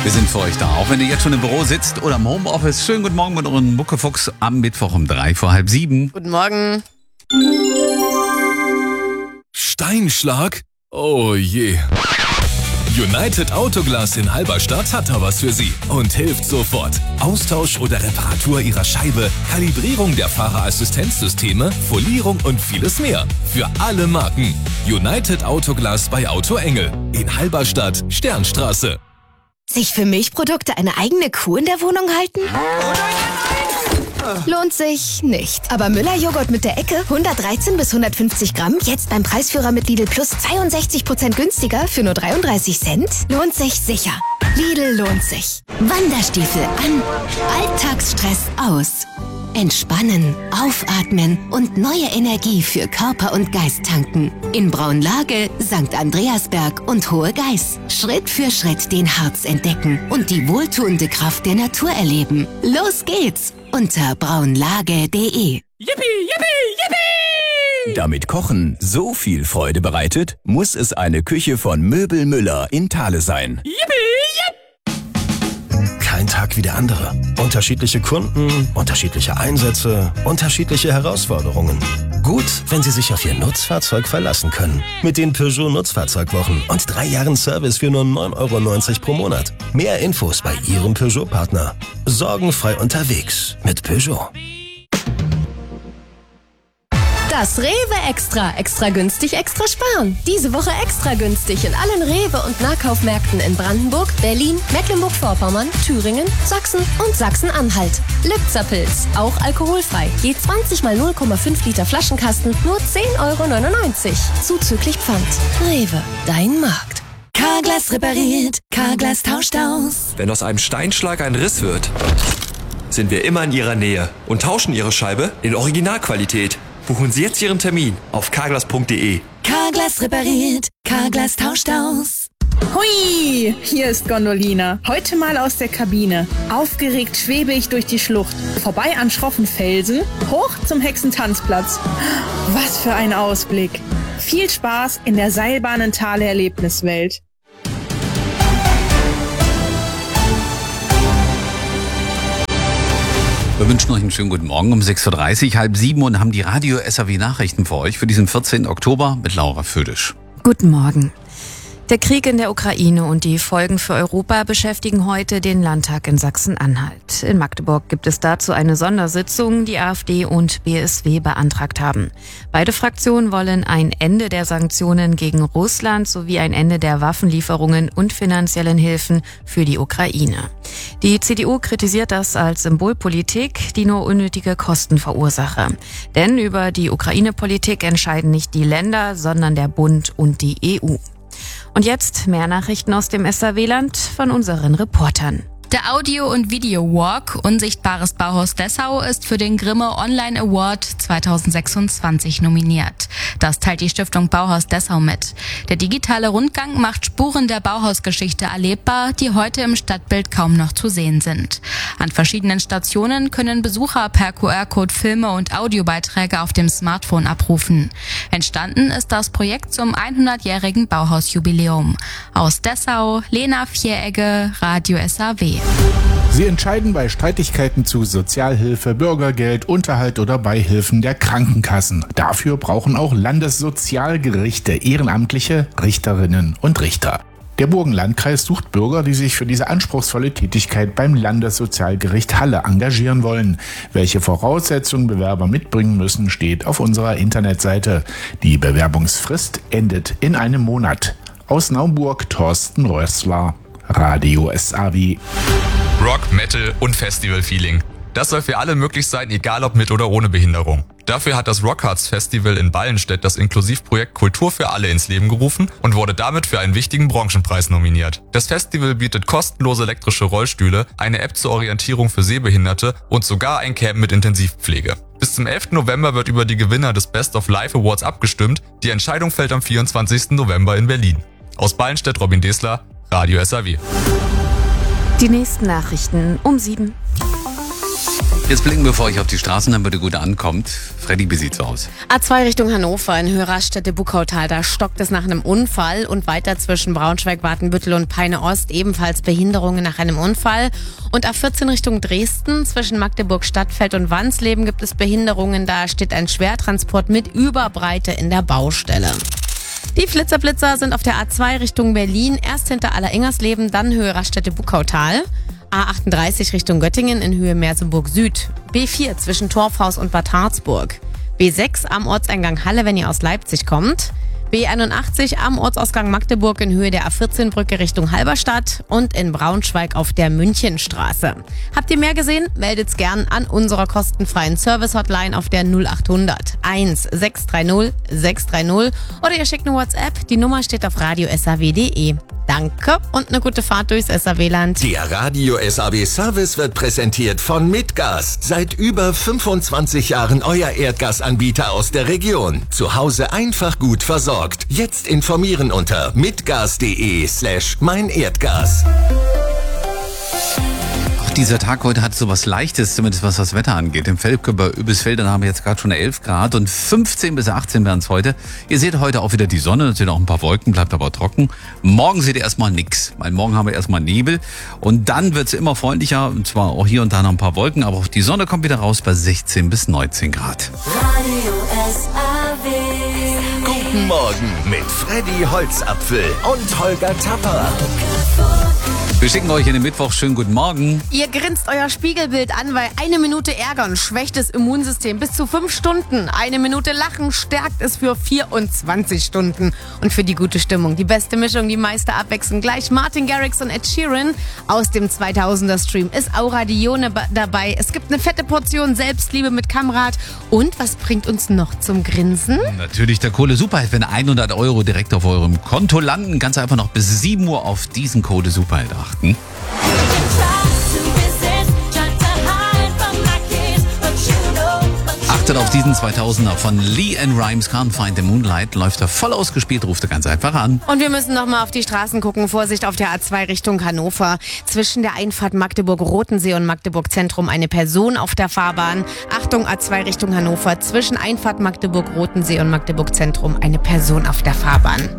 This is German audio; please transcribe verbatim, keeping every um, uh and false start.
Wir sind für euch da, auch wenn ihr jetzt schon im Büro sitzt oder im Homeoffice. Schönen guten Morgen mit euren Muckefuchs am Mittwoch um drei vor halb sieben. Guten Morgen. Steinschlag? Oh je. United Autoglas in Halberstadt hat da was für Sie und hilft sofort. Austausch oder Reparatur Ihrer Scheibe, Kalibrierung der Fahrerassistenzsysteme, Folierung und vieles mehr. Für alle Marken. United Autoglas bei Auto Engel in Halberstadt, Sternstraße. Sich für Milchprodukte eine eigene Kuh in der Wohnung halten? Lohnt sich nicht. Aber Müller-Joghurt mit der Ecke, hundertdreizehn bis hundertfünfzig Gramm, jetzt beim Preisführer mit Lidl Plus zweiundsechzig Prozent günstiger für nur dreiunddreißig Cent? Lohnt sich sicher. Lidl lohnt sich. Wanderstiefel an, Alltagsstress aus. Entspannen, aufatmen und neue Energie für Körper und Geist tanken. In Braunlage, Sankt Andreasberg und Hohe Geiß. Schritt für Schritt den Harz entdecken und die wohltuende Kraft der Natur erleben. Los geht's! Unter braunlage punkt de. Yippie, yippie, yippie! Damit Kochen so viel Freude bereitet, muss es eine Küche von Möbel Müller in Thale sein. Yippie, yippie! Kein Tag wie der andere. Unterschiedliche Kunden, unterschiedliche Einsätze, unterschiedliche Herausforderungen. Gut, wenn Sie sich auf Ihr Nutzfahrzeug verlassen können. Mit den Peugeot Nutzfahrzeugwochen und drei Jahren Service für nur neun Euro neunzig pro Monat. Mehr Infos bei Ihrem Peugeot-Partner. Sorgenfrei unterwegs mit Peugeot. Das Rewe Extra. Extra günstig, extra sparen. Diese Woche extra günstig in allen Rewe- und Nahkaufmärkten in Brandenburg, Berlin, Mecklenburg-Vorpommern, Thüringen, Sachsen und Sachsen-Anhalt. Lübzer-Pilz, auch alkoholfrei. Je zwanzig mal null Komma fünf Liter Flaschenkasten, nur zehn Euro neunundneunzig. Zuzüglich Pfand. Rewe, dein Markt. Carglass repariert, Carglass tauscht aus. Wenn aus einem Steinschlag ein Riss wird, sind wir immer in Ihrer Nähe und tauschen Ihre Scheibe in Originalqualität. Buchen Sie jetzt Ihren Termin auf carglass punkt de. Carglass repariert, Carglass tauscht aus. Hui, hier ist Gondolina. Heute mal aus der Kabine. Aufgeregt schwebe ich durch die Schlucht. Vorbei an schroffen Felsen, hoch zum Hexentanzplatz. Was für ein Ausblick. Viel Spaß in der Seilbahnen-Thale Erlebniswelt. Wir wünschen euch einen schönen guten Morgen um sechs Uhr dreißig, halb sieben und haben die Radio-S A W-Nachrichten für euch für diesen vierzehnten Oktober mit Laura Födisch. Guten Morgen. Der Krieg in der Ukraine und die Folgen für Europa beschäftigen heute den Landtag in Sachsen-Anhalt. In Magdeburg gibt es dazu eine Sondersitzung, die AfD und B S W beantragt haben. Beide Fraktionen wollen ein Ende der Sanktionen gegen Russland sowie ein Ende der Waffenlieferungen und finanziellen Hilfen für die Ukraine. Die C D U kritisiert das als Symbolpolitik, die nur unnötige Kosten verursache. Denn über die Ukraine-Politik entscheiden nicht die Länder, sondern der Bund und die E U. Und jetzt mehr Nachrichten aus dem S A W-Land von unseren Reportern. Der Audio- und Video-Walk Unsichtbares Bauhaus Dessau ist für den Grimme Online Award zweitausendsechsundzwanzig nominiert. Das teilt die Stiftung Bauhaus Dessau mit. Der digitale Rundgang macht Spuren der Bauhausgeschichte erlebbar, die heute im Stadtbild kaum noch zu sehen sind. An verschiedenen Stationen können Besucher per Q R-Code Filme und Audiobeiträge auf dem Smartphone abrufen. Entstanden ist das Projekt zum hundertjährigen Bauhausjubiläum. Aus Dessau, Lena Vieregge, Radio S A W. Sie entscheiden bei Streitigkeiten zu Sozialhilfe, Bürgergeld, Unterhalt oder Beihilfen der Krankenkassen. Dafür brauchen auch Landessozialgerichte ehrenamtliche Richterinnen und Richter. Der Burgenlandkreis sucht Bürger, die sich für diese anspruchsvolle Tätigkeit beim Landessozialgericht Halle engagieren wollen. Welche Voraussetzungen Bewerber mitbringen müssen, steht auf unserer Internetseite. Die Bewerbungsfrist endet in einem Monat. Aus Naumburg, Thorsten Rössler, Radio S A W. Rock, Metal und Festival-Feeling. Das soll für alle möglich sein, egal ob mit oder ohne Behinderung. Dafür hat das Rockharz Festival in Ballenstedt das Inklusivprojekt Kultur für alle ins Leben gerufen und wurde damit für einen wichtigen Branchenpreis nominiert. Das Festival bietet kostenlose elektrische Rollstühle, eine App zur Orientierung für Sehbehinderte und sogar ein Camp mit Intensivpflege. Bis zum elften November wird über die Gewinner des Best of Life Awards abgestimmt. Die Entscheidung fällt am vierundzwanzigsten November in Berlin. Aus Ballenstedt, Robin Desler, Radio S A W. Die nächsten Nachrichten um sieben. Jetzt blicken wir vor euch auf die Straßen, damit ihr gut ankommt. Freddy, wie sieht's aus? A zwei Richtung Hannover in Höher-Raststätte Buckautal. Da stockt es nach einem Unfall und weiter zwischen Braunschweig, Watenbüttel und Peine Ost ebenfalls Behinderungen nach einem Unfall. Und A vierzehn Richtung Dresden zwischen Magdeburg, Stadtfeld und Wansleben gibt es Behinderungen. Da steht ein Schwertransport mit Überbreite in der Baustelle. Die Flitzerblitzer sind auf der A zwei Richtung Berlin, erst hinter Allerengersleben, dann Höhe Raststätte Buckautal. A achtunddreißig Richtung Göttingen in Höhe Merseburg Süd. B vier zwischen Torfhaus und Bad Harzburg. B sechs am Ortseingang Halle, wenn ihr aus Leipzig kommt. B einundachtzig am Ortsausgang Magdeburg in Höhe der A vierzehn Brücke Richtung Halberstadt und in Braunschweig auf der Münchenstraße. Habt ihr mehr gesehen? Meldet's gern an unserer kostenfreien Service-Hotline auf der null achthundert eins sechs drei null sechs drei null oder ihr schickt eine WhatsApp. Die Nummer steht auf radio s a w punkt d e. Danke und eine gute Fahrt durchs S A W-Land. Der Radio S A W Service wird präsentiert von Mitgas. Seit über fünfundzwanzig Jahren euer Erdgasanbieter aus der Region. Zu Hause einfach gut versorgt. Jetzt informieren unter mitgas.de slash mein Erdgas. Dieser Tag heute hat so was Leichtes, zumindest was das Wetter angeht. Im Felbke bei Übelsfeldern haben wir jetzt gerade schon elf Grad und fünfzehn bis achtzehn werden es heute. Ihr seht heute auch wieder die Sonne, es sind auch ein paar Wolken, bleibt aber trocken. Morgen seht ihr erstmal nichts, weil morgen haben wir erstmal Nebel und dann wird es immer freundlicher, und zwar auch hier und da noch ein paar Wolken, aber auch die Sonne kommt wieder raus bei sechzehn bis neunzehn Grad. Radio S A W. Guten Morgen mit Freddy Holzapfel und Holger Tapper. Wir schicken euch in den Mittwoch schönen guten Morgen. Ihr grinst euer Spiegelbild an, weil eine Minute ärgern schwächt das Immunsystem bis zu fünf Stunden. Eine Minute lachen stärkt es für vierundzwanzig Stunden. Und für die gute Stimmung, die beste Mischung, die meiste abwechseln. Gleich Martin Garrix und Ed Sheeran aus dem zweitausender Stream. Ist Aura Dione dabei. Es gibt eine fette Portion Selbstliebe mit Kamrat. Und was bringt uns noch zum Grinsen? Natürlich der Kohle-Superheld, wenn hundert Euro direkt auf eurem Konto landen. Ganz einfach noch bis sieben Uhr auf diesen Kohle-Superheld achten. Achtet auf diesen zweitausender von Lee and Rhymes, Can't Find the Moonlight. Läuft er voll ausgespielt, ruft er ganz einfach an. Und wir müssen noch mal auf die Straßen gucken. Vorsicht auf der A zwei Richtung Hannover. Zwischen der Einfahrt Magdeburg-Rotensee und Magdeburg-Zentrum eine Person auf der Fahrbahn. Achtung, A zwei Richtung Hannover. Zwischen Einfahrt Magdeburg-Rotensee und Magdeburg-Zentrum eine Person auf der Fahrbahn.